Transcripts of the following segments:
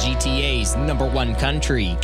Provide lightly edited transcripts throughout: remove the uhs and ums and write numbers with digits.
GTA's #1 country,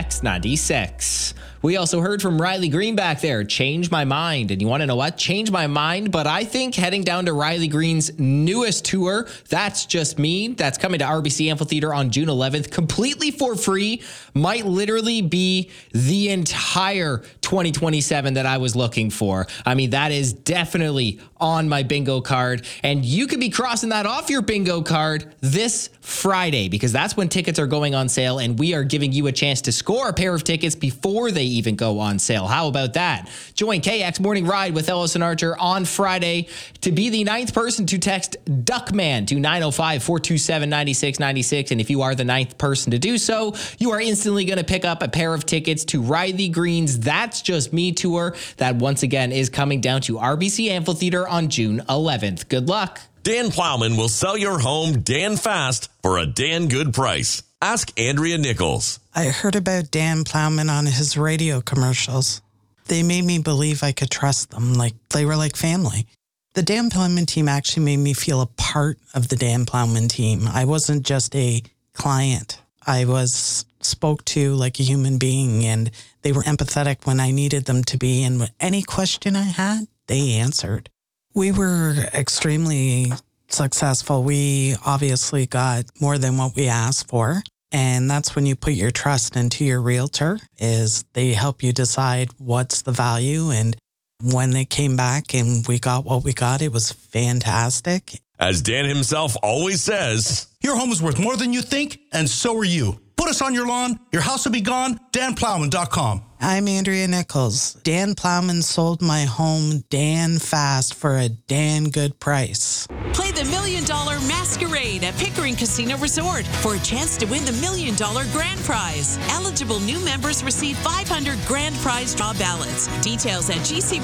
KX96. We also heard from Riley Green back there, Change My Mind. And you want to know what? Change My Mind. But I think heading down to Riley Green's newest tour, That's Just Me, that's coming to RBC Amphitheater on June 11th, completely for free, might literally be the entire 2027 that I was looking for. I mean, that is definitely on my bingo card. And you could be crossing that off your bingo card this Friday, because that's when tickets are going on sale. And we are giving you a chance to score a pair of tickets before they even go on sale. How about that? Join KX Morning Ride with Ellis and Archer on Friday to be the 9th person to text Duckman to 905-427-9696. And if you are the 9th person to do so, you are instantly going to pick up a pair of tickets to Riley Green's That's Just Me tour that once again is coming down to RBC Amphitheater on June 11th. Good luck. Dan Plowman will sell your home Dan fast for a Dan good price. Ask Andrea Nichols. I heard about Dan Plowman on his radio commercials. They made me believe I could trust them, like they were like family. The Dan Plowman team actually made me feel a part of the Dan Plowman team. I wasn't just a client. I was spoke to like a human being, and they were empathetic when I needed them to be. And any question I had, they answered. We were extremely successful. We obviously got more than what we asked for. And that's when you put your trust into your realtor, is they help you decide what's the value. And when they came back and we got what we got, it was fantastic. As Dan himself always says, your home is worth more than you think, and so are you. Put us on your lawn. Your house will be gone. DanPlowman.com. I'm Andrea Nichols. Dan Plowman sold my home Dan fast for a Dan good price. Play the $1 Million Masquerade at Pickering Casino Resort for a chance to win the $1 Million Grand Prize. Eligible new members receive 500 grand prize draw ballots. Details at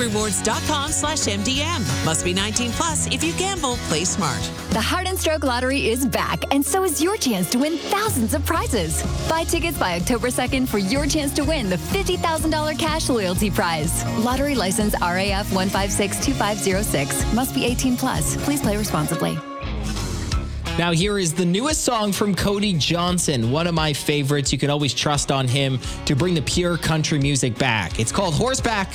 gcrewards.com/MDM. Must be 19 plus. If you gamble, play smart. The Heart and Stroke Lottery is back, and so is your chance to win thousands of prizes. Buy tickets by October 2nd for your chance to win the $50,000 cash loyalty prize. Lottery license RAF 1562506. Must be 18 plus. Please play responsibly. Now here is the newest song from Cody Johnson, one of my favorites. You can always trust on him to bring the pure country music back. It's called Horseback,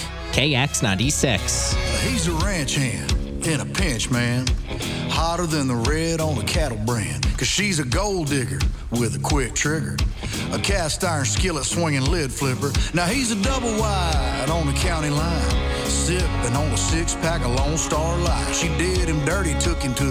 KX96. He's a ranch hand in a pinch, man. Hotter than the red on a cattle brand. Cause she's a gold digger with a quick trigger. A cast iron skillet swinging lid flipper. Now he's a double wide on the county line. Sipping on a 6-pack of Lone Star Light. She did him dirty, took him to